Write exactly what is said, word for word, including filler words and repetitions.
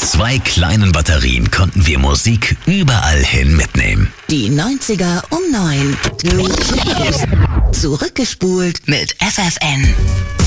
zwei kleinen Batterien konnten wir Musik überall hin mitnehmen. Die neunziger um neun. Zurückgespult mit F F N.